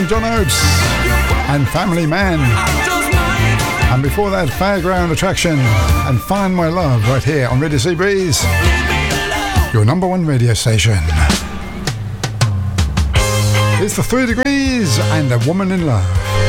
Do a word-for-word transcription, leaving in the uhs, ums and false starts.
from John Oates and Family Man. And before that, Fairground Attraction and Find My Love right here on Radio Sea Breeze, your number one radio station. It's the Three Degrees and A Woman in Love.